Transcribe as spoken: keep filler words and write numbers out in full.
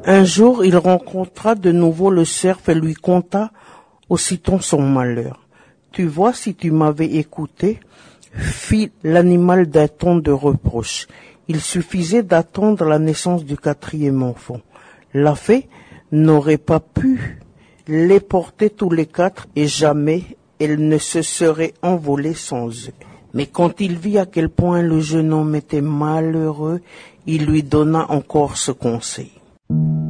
Un jour, il rencontra de nouveau le cerf et lui conta aussitôt son malheur. « Tu vois, si tu m'avais écouté, fit l'animal d'un ton de reproche. Il suffisait d'attendre la naissance du quatrième enfant. La fée n'aurait pas pu les porter tous les quatre et jamais elle ne se serait envolée sans eux. Mais quand il vit à quel point le jeune homme était malheureux, il lui donna encore ce conseil.